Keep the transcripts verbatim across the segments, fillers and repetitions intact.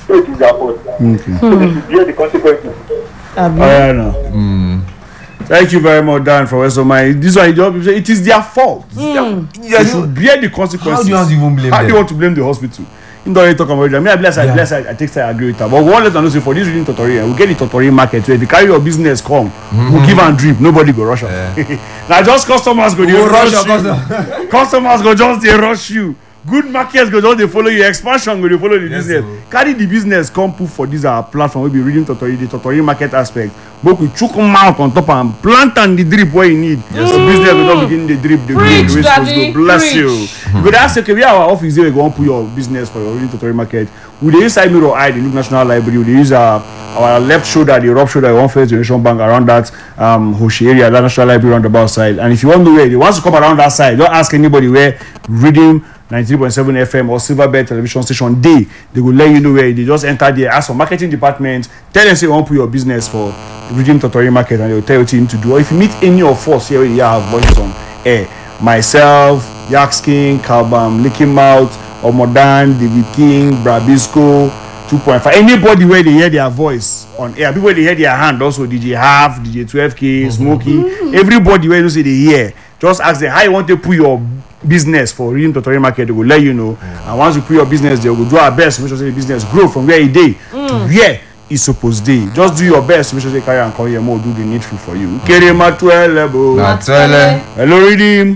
So it is their fault. Okay. So they should bear the consequences. All right, now. Mm. Thank you very much, Dan, for West of my. This one, it is their fault. Yeah, They should bear the consequences. how do you want to even blame How them? do you want to blame the hospital? You don't talk about it. I mean, I bless, I Yeah. bless, I, I take side, I agree with her. But one let us know, say for this reading tutorial, we get the tutorial market where if you carry your business, come, mm-hmm. we give and drip, nobody go rush Yeah. Now just customers go, they We'll rush, rush you. your Customers go just they rush you. Good markets go just they follow you. Expansion go they follow the Yes, business. so. Carry the business, come put for this our platform. We be reading tutorial, the tutorial market aspect. But we chook them out on top and plant and the drip where you need. Yes, The business will not begin the drip, the Preach, the way it's supposed to Daddy, go. Bless preach. you. You go ask, okay, we have our office there. We go and put your business for your reading tutorial market. We dey use side mirror eye, the look National Library. We dey use our our left shoulder, the rough shoulder, one First Generation Bank around that um Hoshi area, that National Library roundabout side. And if you want to know where, once you come around that side, don't ask anybody where reading ninety-three point seven F M or Silverbird television station dey. They will let you know where. They just enter there, ask for marketing department, tell them say you want to put your business for reading tutorial market, and they will tell you what you need to do. Or if you meet any of us here, you have voices on air. Myself, Yax King, Kalbam, Licky Mouth, Omodan, David King, Brabisco, two point five. Anybody where they hear their voice on air, people where they hear their hand also, D J Half, D J twelve K, Smokey, everybody where you say they hear, just ask them how you want to put your business for reading tutorial market. They will let you know. And once you put your business, they will do our best to make sure the business grow from where it is to where it's supposed to be. Just do your best to make sure they carry and call you more, do the needful for you. Kerema twelve level. Natwele. Hello, reading.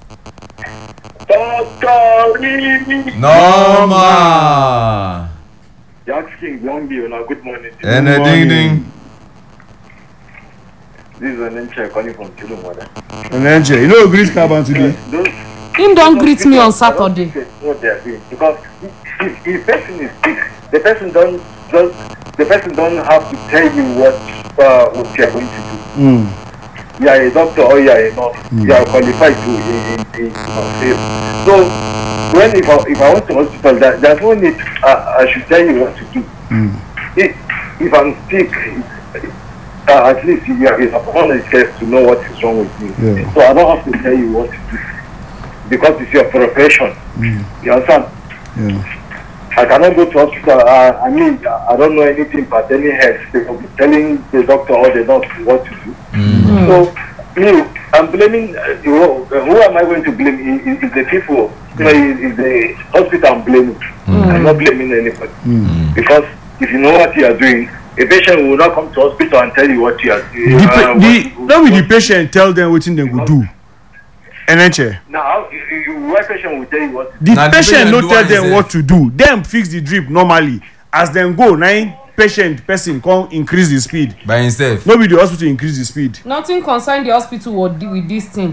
Normal. Jack King, long day, now good morning. And a ding ding. This is an engineer calling from Chilumwada. And then, you know, greet Kaban today. Him don't greet me on Saturday. What they are doing, because if the person is sick, the person don't just the person don't have to tell you what uh, what you are going to do. Mm. You are a doctor or you are a nurse. Mm. You are qualified to in, in, in, in So when if I, if I went to hospital, that there's no need uh, I should tell you what to do. Mm. If, if I'm sick, uh, at least you are upon a test to know what is wrong with me. Yeah. So I don't have to tell you what to do because it's your profession. Mm. You understand? Yeah. I cannot go to hospital. Uh, I mean, I don't know anything but any health. They will be telling the doctor or the nurse what to do. Mm. So, me, I'm blaming. Uh, who, uh, who am I going to blame? Is, is the people? You know, is, is the hospital I'm blaming? Mm. I'm not blaming anybody Mm. because if you know what you are doing, a patient will not come to hospital and tell you what you are doing. The, Uh, pa- what- the, not with the what- patient tell them what they go do. And then check. Now, you, you, what patient will tell you what to do? The Now the patient patient no do tell what them he what to do. Them fix the drip normally. As them go, nine patient person come increase the speed. By himself. No be the hospital increase the speed. Nothing concern the hospital will deal with this thing.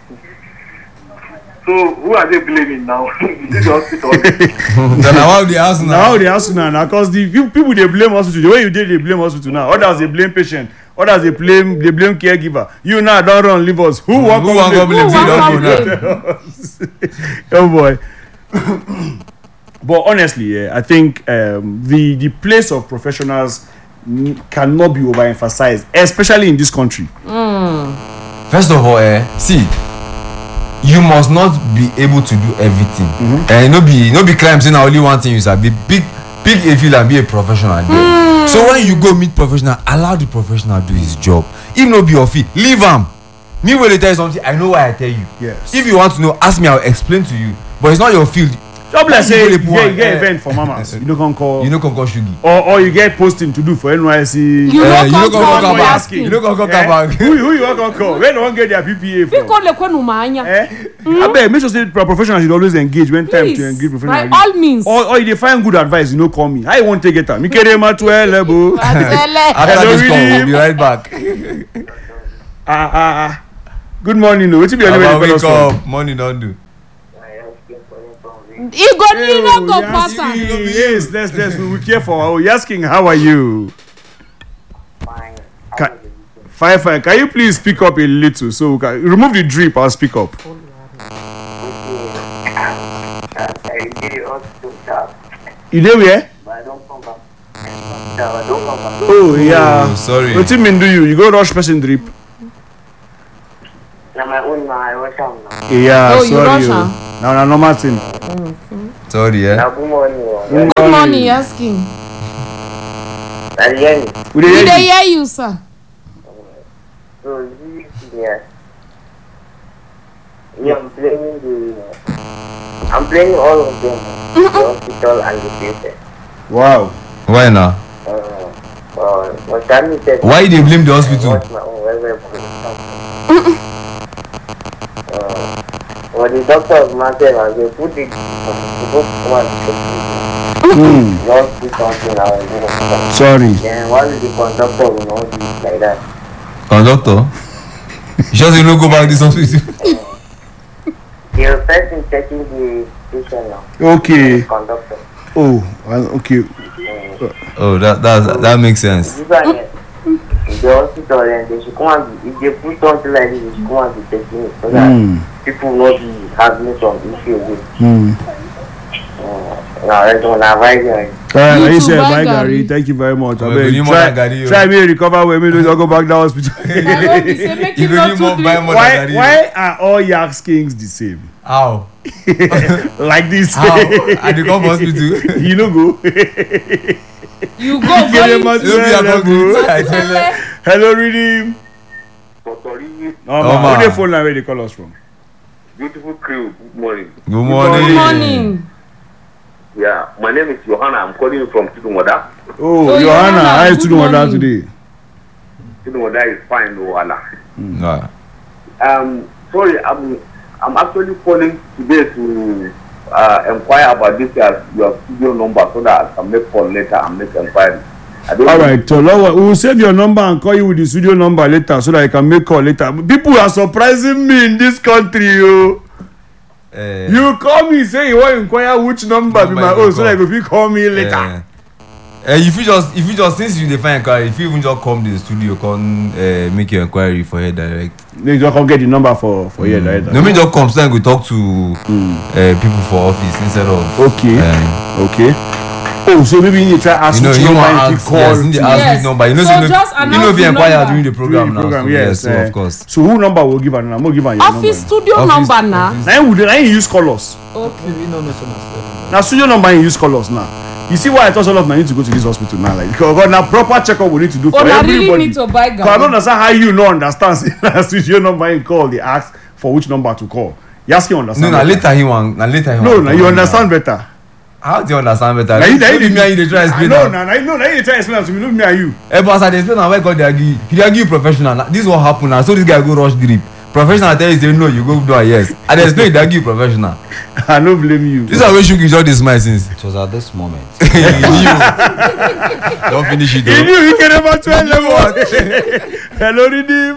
So, who are they blaming now? Is this the hospital? Then how the house now? Now they ask now, now cause the people, people they blame hospital. The way you did, they blame hospital now. Others they blame patient. Others they blame they blame caregiver. You now don't run leave us. Who want Who want to blame? Who See, want don't to do that. Oh boy. But honestly, yeah, I think um, the the place of professionals n- cannot be overemphasized, especially in this country. First of all, eh, see, you must not be able to do everything. Mm-hmm. And no be no be crime saying na only one thing you sabi. Big big a field and be a professional there. Mm. So when you go meet professional, allow the professional do his job. If no be your field, leave am. Me when they tell you something, I know why I tell you. Yes. If you want to know, ask me, I'll explain to you. But it's not your field. Just like say you People dey get, you pour, get eh, event for mamas, you don't come call, You know Concord Shugi. or or you get posting to do for N Y C. You Eh, no you come no come call come me back. asking. You know Concord Eh? come back. Who who you want to call? Where they wan get their P P A Fi from? call le kwenu maanya. Eh? Abeg make sure say pro- professionals should always engage when time to engage Please, professionals. by all means. Or or you dey find good advice, you no call me. How you wan take get am? Mikerema twelve level. Atele. After Hello, this call, Redeem. we'll be right back. Ah ah ah. Good morning. O. Wetin be your name? About Where you wake call us from? up, money don't do. He go he no go Oh, pass Yaskin, am. yes, let's let's we care for our Yaskin. How are you? Fine. Ca- Fine, fine. Can you please speak up a little so we can remove the drip and speak up? You dey where? Oh yeah. Oh, sorry. Wetin mean do you? You go rush person drip? Na my own na I rush am now. Yeah, Oh, you sorry. rush oh. am? Na na normal thing. Sorry, eh? Na good morning. Good Good morning, asking. And then, We we dey dey hear hear you sir. so this year, yeah, I'm blaming the, I'm blaming all of them, the hospital and the patient. you. Wow. Why now? Uh, uh, what Tammy said. Why you dey blame the hospital? Watch my own welfare for the uh, well, the doctor of myself and they put it, they put one Mm. just do something now and do something. Sorry. Then why will the conductor will not do it like that? Conductor? You sure you no go back this hospital? The person taking the patient now. Okay. The conductor. Oh, uh, okay. Uh, Oh, that that that makes sense. This one, eh, in the hospital and they should come and be, if they put something like this, they should come and be taking it so that Mm. people will not be having some issue with it. Mm. Uh, now, that's one advisory. Alright, You you too, say bye, bye, Gary. Gary. Thank you very much. Well, Abeg, we need more try, than Gary, try oh. me recover when me don't go back that hospital. My own be say make If you you no need too more, buy drink. more. why Gary. why are all Yaks kings the same? How? Like this. How? I dey come for hospital. You no go. you go Get go him you out No be Hello, appropriate. I tell you. Hello, redeem. Sorry, Oh, Oh, man. man. Who dey phone line where they call us from? beautiful crew. Good morning. Good good morning. morning. Yeah, my name is Johanna. I'm calling you from Tudunwada. Oh, Oh, Johanna, Johanna, how is good doing that morning. today? Tudunwada is fine, no Allah. Nah. Um, sorry, I'm I'm actually calling today to uh, inquire about this as your studio number so that I can make call later and make inquiry. I don't All know- right, so Lord, we will save your number and call you with the studio number later so that you can make call later. People are surprising me in this country, yo. Uh, You call me say you want to inquire which number be Number my you own go so that call. you fit call me later. Uh, uh, if you just if you just since you define inquiry, if you even just come to the studio, come uh, make your inquiry for here direct. Then you just come get the number for for here, right? No, me just come so then we talk to uh, people for office instead of. Okay. Um, Okay. Oh, so maybe you need to try ask you know, which you number want you ask, fit call. yes, in the to- ask Yes. which number. You know, So so you know, just you know, announce if you the inquire number. during the program during the now. program, so, yes. yes, so eh. of course. So who number will give an I'm not give an your Office number. studio Office- number na. office- Now you now you use colors. Okay. Now studio number you use colors now. You see why I thought all of them need to go to this hospital now, like because now proper checkup we need to do for Oh, na everybody. really need to buy Because I don't Gary. understand how you no understand say na studio number you call they ask for which number to call. You ask you No, understand. na better. later he want. Na later he No, want. now you understand better. How do you understand better? Now you Now now you me and you dey try I explain know, am. now no, now you try explain am to me, no me and you. Eh, but as I dey explain am, why God dey argue? He dey argue professional. Na- This is what happen now. So this guy go rush drip. Professional tell you say no, you go do am yes. I dey explain, he dey argue professional. I no blame you. This one wey shook you just dey smile since. It was at this moment. Don't finish it He though. knew he can never twelve level. Hello, redeem.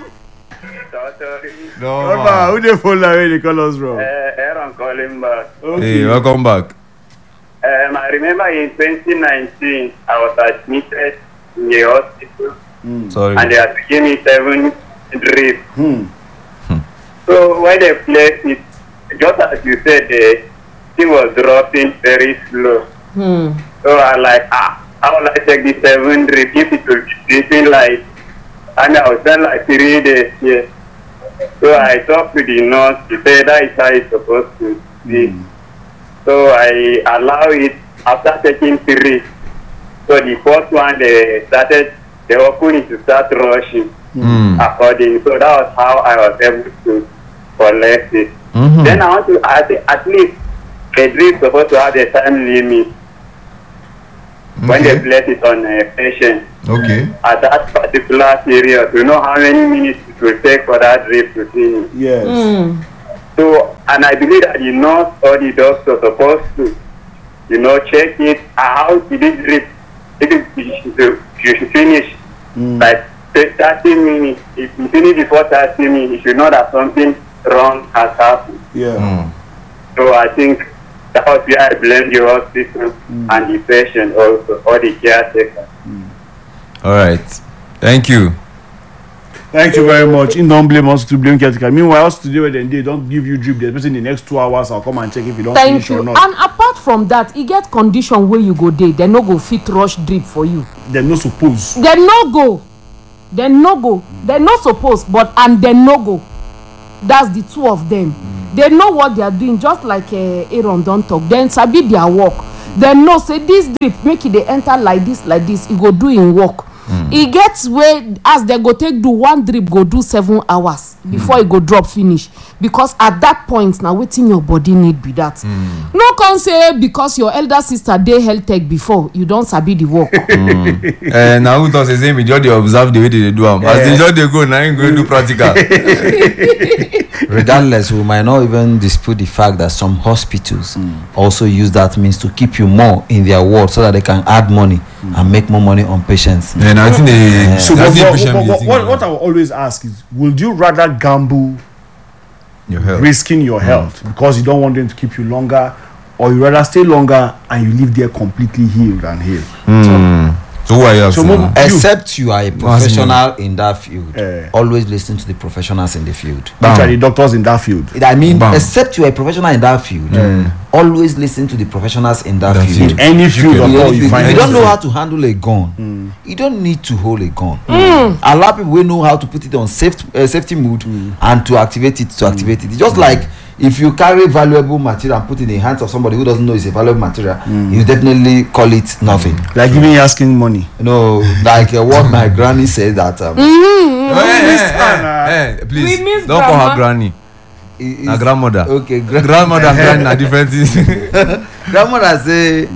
No Remember, man. who dey phone line where they call us from? Aaron calling back. Hey, welcome back. Um, I remember in twenty nineteen, I was admitted in the hospital and Sorry. they had to give me seven drip. Hmm. So when they placed it, just as you said, the thing was dropping very slow. Hmm. So I like, ah, how will I take the seven drip if it will be sleeping like, and I was there like three days here. So I talked to the nurse, she said that is how it's supposed to be. So I allow it after taking three. So the first one they started, they were going to start rushing Mm. according. So that was how I was able to collect it. Mhm. Then I want to add at least the drip supposed to have a time limit when they Okay. place it on a patient. Okay. At that particular period, to know how many minutes it will take for that drip to finish. Yes. Hmm. So, and I believe that the nurse or the doctor supposed to, you know, check it. How did it drip? If it, you should, you should finish Mm. like thirty minutes. If you finish before thirty minutes, you should know that something wrong has happened. Yeah. Mm. So I think that was where I blame the hospital and the patient also, or the caretaker. All right. Thank you. Thank you very much. In don't blame us to blame caretaker. Meanwhile, us today when they dey don't give you drip. The person in the next two hours I'll come and check if you don't Thank finish you. or not. And apart from that, e get condition wey you go dey, dem no go fit rush drip for you. Dem no suppose. Dem no go. Dem no go. Dem no suppose, but and dem no go. That's the two of them. They know what they are doing, just like uh, Aaron don talk. Dem sabi their work. dem know say this drip make e dey enter like this like this e go do im work. Mm. E get way as dem go take do one drip go do seven hours before mm. e go drop finish because at that point na wetin your body need be that. Mm. No come say because your elder sister dey health tech before you don sabi the work. Mm. uh, na who talk say say me just dey observe the way they dey do am as they just dey go na im go do practical. Regardless, we might not even dispute the fact that some hospitals mm. also use that means to keep you more in their ward so that they can add money mm. and make more money on patients. Yeah, no, I think they, yeah. So what, what, what, what, what, what I will always ask is, would you rather gamble your health, risking your mm. health because you don't want them to keep you longer, or you rather stay longer and you live there completely healed and healed? Mm. So, So who are you so asking? Except you are a professional in that field, uh, always listen to the professionals in the field. Which are the doctors in that field? I mean, Bam. except you are a professional in that field, mm. always listen to the professionals in that, that field. In any field, you, of you, all you, you find. You don't know how to handle a gun. Mm. You don't need to hold a gun. Mm. A lot of people will know how to put it on safe, uh, safety mode mm. and to activate it. To mm. activate it, it's just mm. like. If you carry valuable material and put it in the hands of somebody who doesn't know it's a valuable material, mm. you definitely call it nothing. Like even asking money. You know, like uh, what my granny said that. Um, mm-hmm. hey, hey, hey, hey, please don't call her granny. Her grandmother. Okay, gra- grandmother and granny are different things. Grandmother say